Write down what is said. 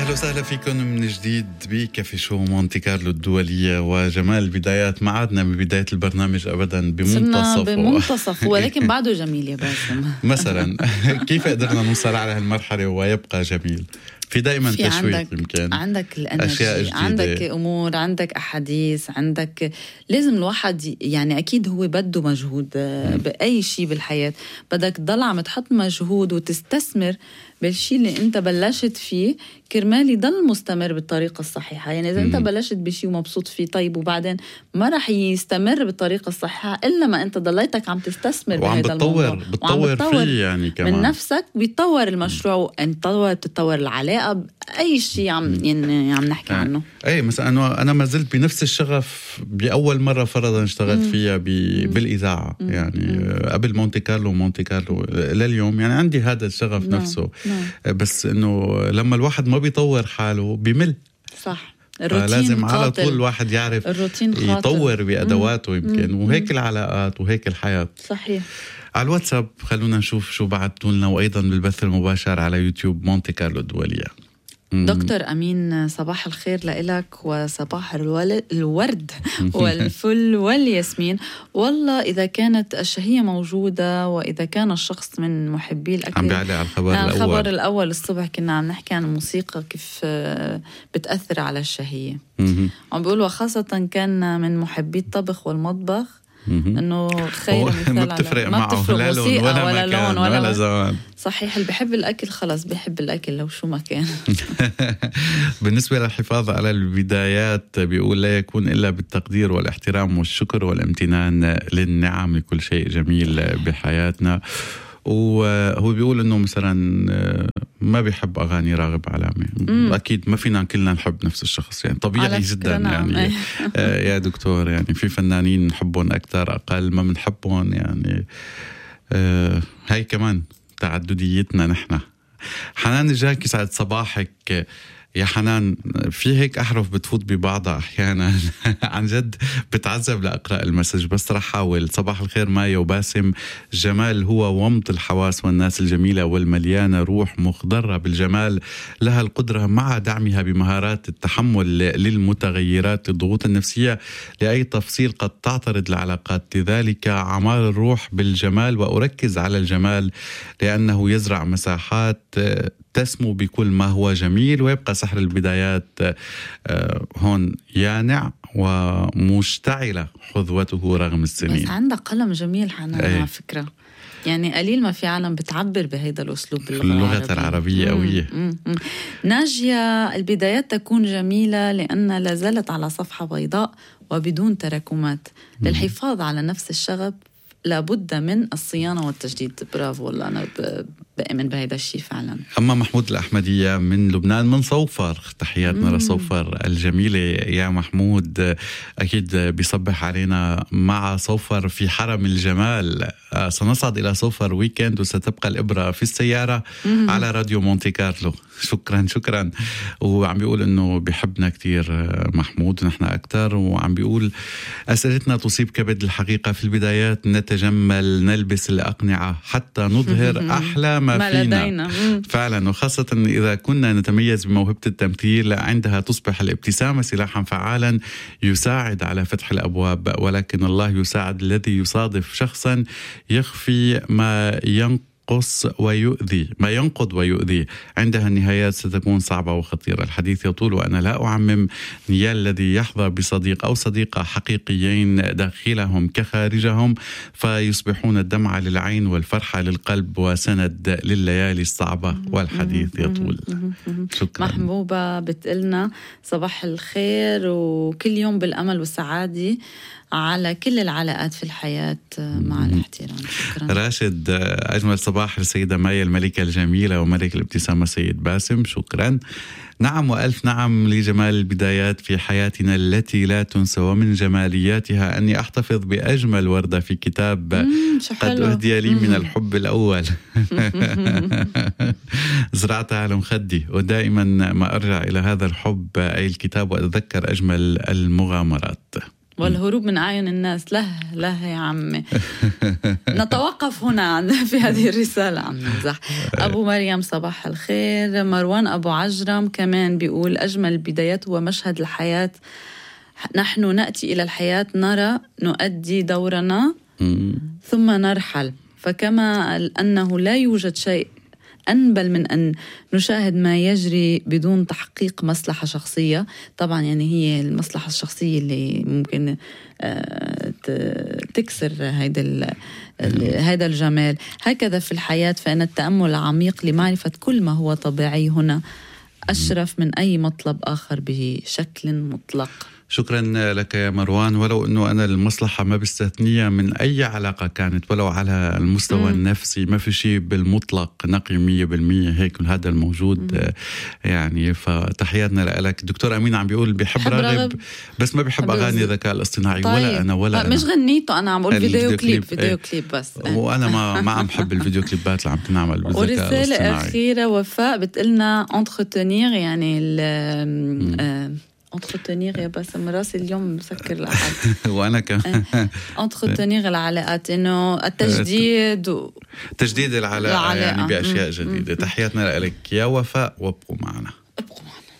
أهلا وسهلا فيكم من جديد بكافي شو مونتي كارلو الدولية. وجمال البدايات ما عدنا ببداية البرنامج أبدا بمنتصف ولكن بعده جميل يا باسم. مثلا كيف قدرنا نوصل على هالمرحلة ويبقى جميل؟ في دائما تشويق، يمكن عندك الانرجي، عندك امور، عندك احاديث، عندك لازم الواحد يعني اكيد هو بده مجهود باي شيء بالحياه، بدك تضل عم تحط مجهود وتستثمر بالشيء اللي انت بلشت فيه كرمال يضل مستمر بالطريقه الصحيحه. يعني اذا انت بلشت بشيء ومبسوط فيه طيب وبعدين ما رح يستمر بالطريقه الصحيحه الا ما انت ضليتك عم تستثمر بهذا الموضوع بتطور فيه، يعني كمان من نفسك بيتطور المشروع، بتتطور العلاقه، اي شيء عم نحكي عنه. اي مثلا انا ما زلت بنفس الشغف باول مره فرضا اشتغلت فيها بالاذاعه، يعني قبل مونتي كارلو لليوم، يعني عندي هذا الشغف نفسه. بس انه لما الواحد ما بيطور حاله بيمل. صح، لازم على طول الواحد يعرف يطور بأدواته يمكن. وهيك العلاقات وهيك الحياة. صحيح. على الواتساب خلونا نشوف شو بعتوا لنا، وأيضا بالبث المباشر على يوتيوب مونتي كارلو الدولية. دكتور أمين، صباح الخير لإلك وصباح الورد والفل والياسمين. والله إذا كانت الشهية موجودة وإذا كان الشخص من محبي الأكل. عم بيعلق على الخبر الأول الصبح كنا عم نحكي عن الموسيقى كيف بتأثر على الشهية. عم بيقولوا خاصة كان من محبي الطبخ والمطبخ انه خير مثال ما بتفرق معه لا لون ولا مكان ولا زمان. صحيح، اللي بيحب الاكل خلص بيحب الاكل لو شو ما كان. بالنسبه للحفاظ على البدايات بيقول لا يكون الا بالتقدير والاحترام والشكر والامتنان للنعم لكل شيء جميل بحياتنا. وهو بيقول انه مثلا ما بيحب اغاني راغب علامه. اكيد ما فينا كلنا نحب نفس نفس يعني طبيعي جدا يعني. يا دكتور، يعني في فنانين نحبهم اكثر اقل ما بنحبهم يعني. هاي كمان تعدديتنا نحن. حنان الجاكي، يسعد صباحك يا حنان. في هيك أحرف بتفوت ببعضها أحيانا عن جد بتعذب لأقرأ المسج، بس رح حاول. صباح الخير مايا وباسم. جمال هو ومض الحواس، والناس الجميلة والمليانة روح مخضرة بالجمال لها القدرة مع دعمها بمهارات التحمل للمتغيرات الضغوط النفسية لأي تفصيل قد تعترض العلاقات. لذلك عمار الروح بالجمال، وأركز على الجمال لأنه يزرع مساحات تسمو بكل ما هو جميل، ويبقى سحر البدايات هون يانع ومشتعلة حظوته رغم السنين. بس عندك قلم جميل حنان على فكرة، يعني قليل ما في عالم بتعبر بهذا الأسلوب باللغة العربية قوية. ناجية، البدايات تكون جميلة لأن لازالت على صفحة بيضاء وبدون تراكمات. للحفاظ على نفس الشغف لابد من الصيانة والتجديد. برافو، والله أنا بأمن بهذا الشيء فعلا. أما محمود الأحمدية من لبنان، من صوفر، تحياتنا لصوفر الجميلة يا محمود. أكيد بيصبح علينا مع صوفر في حرم الجمال. سنصعد إلى صوفر ويكند، وستبقى الإبرة في السيارة على راديو مونتي كارلو. شكرا. وعم بيقول إنه بيحبنا كتير محمود، ونحن أكتر. وعم بيقول أسئلتنا تصيب كبد الحقيقة. في البدايات نتجمل، نلبس الأقنعة حتى نظهر أحلى ما فينا. فعلا، وخاصة إذا كنا نتميز بموهبة التمثيل، عندها تصبح الابتسامة سلاحا فعالا يساعد على فتح الأبواب. ولكن الله يساعد الذي يصادف شخصا يخفي ما ينقض ويؤذي. عندها النهايات ستكون صعبة وخطيرة. الحديث يطول وأنا لا أعمم. نيال الذي يحظى بصديق أو صديقة حقيقيين داخلهم كخارجهم، فيصبحون الدمعة للعين والفرحة للقلب وسند لليالي الصعبة. والحديث يطول. شكرا. محبوبة بتقلنا صباح الخير وكل يوم بالأمل والسعادة على كل العلاقات في الحياة مع الاحترام. شكرا. راشد، أجمل صباح للسيدة مايا الملكة الجميلة وملك الابتسامة سيد باسم. شكرا. نعم وألف نعم لجمال البدايات في حياتنا التي لا تنسى، ومن جمالياتها أني أحتفظ بأجمل وردة في كتاب قد أهدي لي من الحب الأول. زرعتها على مخدي، ودائما ما أرجع إلى هذا الحب أي الكتاب وأتذكر أجمل المغامرات. والهروب من أعين الناس. لا يا عمي. نتوقف هنا في هذه الرسالة. عم نمزح. أبو مريم صباح الخير. مروان أبو عجرم كمان بيقول أجمل البدايات هو مشهد الحياة. نحن نأتي إلى الحياة نرى نؤدي دورنا ثم نرحل، فكما أنه لا يوجد شيء أنبل من أن نشاهد ما يجري بدون تحقيق مصلحة شخصية. طبعا يعني هي المصلحة الشخصية اللي ممكن تكسر هذا الجمال. هكذا في الحياة، فإن التأمل العميق لمعرفة كل ما هو طبيعي هنا أشرف من أي مطلب آخر بشكل مطلق. شكرا لك يا مروان. ولو أنه أنا المصلحة ما بستثنيها من أي علاقة كانت، ولو على المستوى النفسي، ما في شيء بالمطلق نقي 100% هيك هذا الموجود. يعني فتحياتنا لك. دكتور أمين عم بيقول بيحب راغب بس ما بيحب أغاني الذكاء الاصطناعي. طيب. ولا أنا مش غنيته، أنا عم بقول فيديو كليب بس. وأنا ما عم بحب الفيديو كليبات اللي عم تنعمل بالذكاء الاصطناعي. ورسالة أخيرة وفاء بتقلنا entretenir، يعني entretenir يا باسم، راسي اليوم مسكر لأحد. وأنا كمان. entretenir العلاقات، إنه تجديد العلاقة يعني بأشياء جديدة. تحياتنا لك يا وفاء، وابقوا معنا.